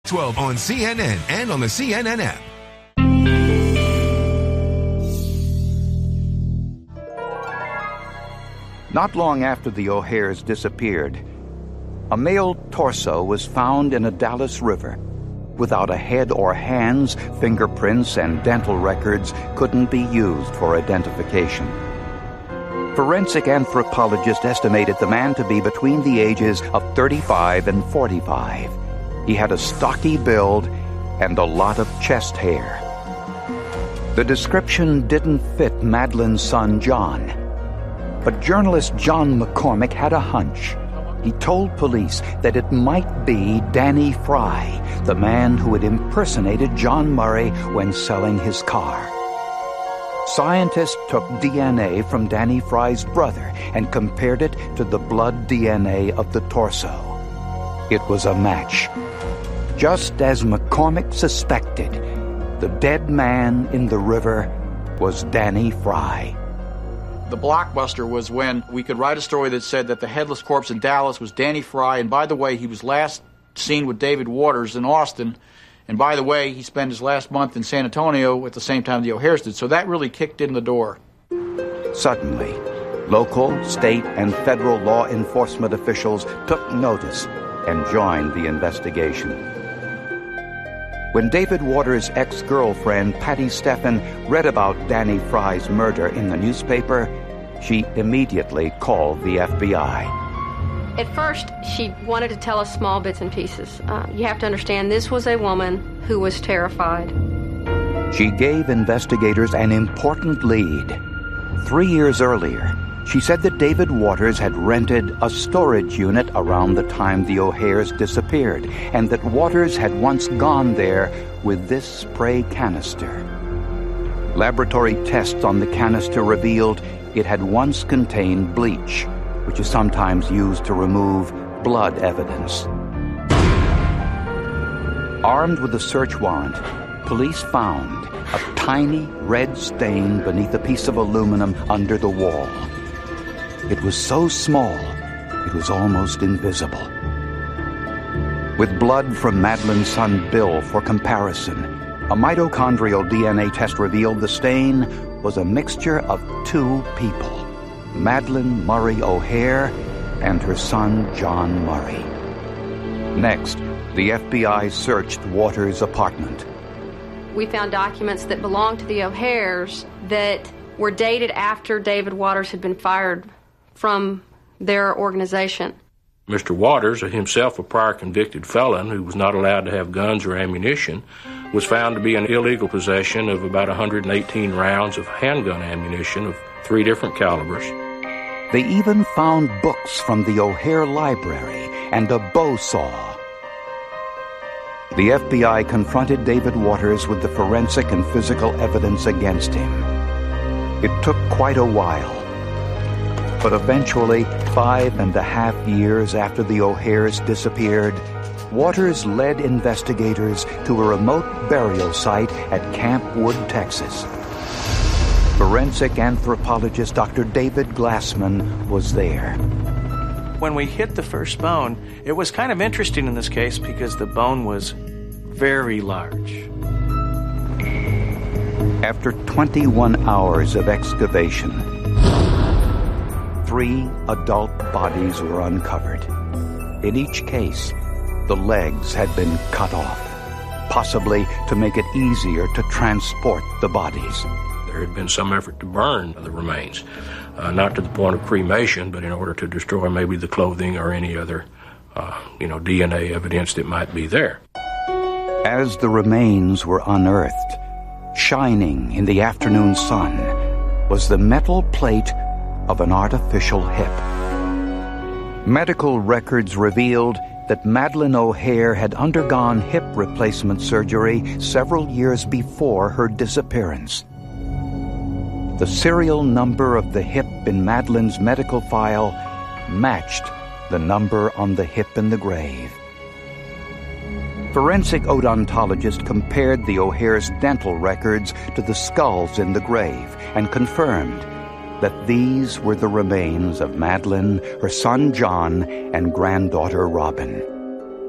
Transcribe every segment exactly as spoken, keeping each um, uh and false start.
twelve on C N N and on the C N N app. Not long after the O'Hares disappeared, a male torso was found in a Dallas river. Without a head or hands, fingerprints and dental records couldn't be used for identification. Forensic anthropologists estimated the man to be between the ages of thirty-five and forty-five. He had a stocky build and a lot of chest hair. The description didn't fit Madeline's son, John. But journalist John McCormick had a hunch. He told police that it might be Danny Fry, the man who had impersonated John Murray when selling his car. Scientists took D N A from Danny Fry's brother and compared it to the blood D N A of the torso. It was a match. Just as McCormick suspected, the dead man in the river was Danny Fry. The blockbuster was when we could write a story that said that the headless corpse in Dallas was Danny Fry, and by the way, he was last seen with David Waters in Austin, and by the way, he spent his last month in San Antonio at the same time the O'Hares did, so that really kicked in the door. Suddenly, local, state, and federal law enforcement officials took notice and joined the investigation. When David Waters' ex-girlfriend, Patty Steffen, read about Danny Fry's murder in the newspaper, she immediately called the F B I. At first, she wanted to tell us small bits and pieces. Uh, you have to understand, this was a woman who was terrified. She gave investigators an important lead. Three years earlier, she said that David Waters had rented a storage unit around the time the O'Hares disappeared, and that Waters had once gone there with this spray canister. Laboratory tests on the canister revealed it had once contained bleach, which is sometimes used to remove blood evidence. Armed with a search warrant, police found a tiny red stain beneath a piece of aluminum under the wall. It was so small, it was almost invisible. With blood from Madeline's son Bill for comparison, a mitochondrial D N A test revealed the stain was a mixture of two people, Madeline Murray O'Hare and her son John Murray. Next, the F B I searched Waters' apartment. We found documents that belonged to the O'Hares that were dated after David Waters had been fired from their organization. Mister Waters, himself a prior convicted felon who was not allowed to have guns or ammunition, was found to be in illegal possession of about one hundred eighteen rounds of handgun ammunition of three different calibers. They even found books from the O'Hare Library and a bow saw. The F B I confronted David Waters with the forensic and physical evidence against him. It took quite a while. But eventually, five and a half years after the O'Hares disappeared, Waters led investigators to a remote burial site at Camp Wood, Texas. Forensic anthropologist Doctor David Glassman was there. When we hit the first bone, it was kind of interesting in this case because the bone was very large. After twenty-one hours of excavation, three adult bodies were uncovered. In each case, the legs had been cut off, possibly to make it easier to transport the bodies. There had been some effort to burn the remains, uh, not to the point of cremation, but in order to destroy maybe the clothing or any other, uh, you know, D N A evidence that might be there. As the remains were unearthed, shining in the afternoon sun was the metal plate of an artificial hip. Medical records revealed that Madeline O'Hare had undergone hip replacement surgery several years before her disappearance. The serial number of the hip in Madeline's medical file matched the number on the hip in the grave. Forensic odontologist compared the O'Hare's dental records to the skulls in the grave and confirmed that these were the remains of Madeline, her son John, and granddaughter Robin.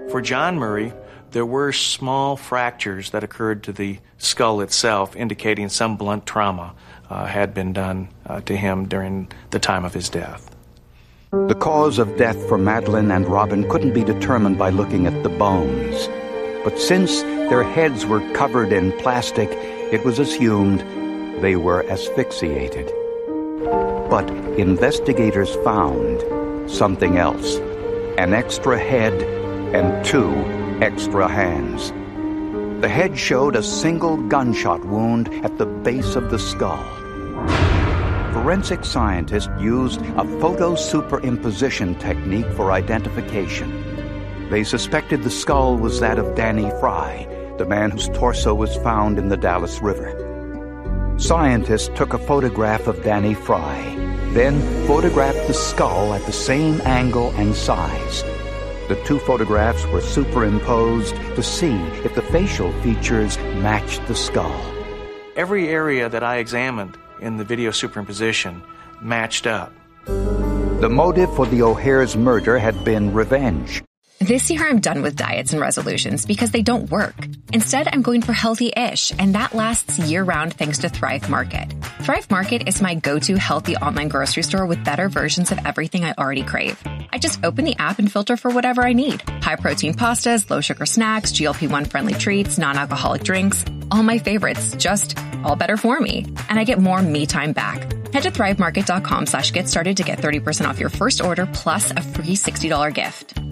For John Murray, there were small fractures that occurred to the skull itself, indicating some blunt trauma uh, had been done uh, to him during the time of his death. The cause of death for Madeline and Robin couldn't be determined by looking at the bones. But since their heads were covered in plastic, it was assumed they were asphyxiated. But investigators found something else: an extra head and two extra hands. The head showed a single gunshot wound at the base of the skull. Forensic scientists used a photo superimposition technique for identification. They suspected the skull was that of Danny Fry, the man whose torso was found in the Dalles River. Scientists took a photograph of Danny Fry, then photographed the skull at the same angle and size. The two photographs were superimposed to see if the facial features matched the skull. Every area that I examined in the video superimposition matched up. The motive for the O'Hare's murder had been revenge. This year, I'm done with diets and resolutions because they don't work. Instead, I'm going for healthy-ish, and that lasts year-round thanks to Thrive Market. Thrive Market is my go-to healthy online grocery store with better versions of everything I already crave. I just open the app and filter for whatever I need. High-protein pastas, low-sugar snacks, G L P one friendly treats, non-alcoholic drinks. All my favorites, just all better for me. And I get more me time back. Head to thrivemarket.com slash get started to get thirty percent off your first order plus a free sixty dollars gift.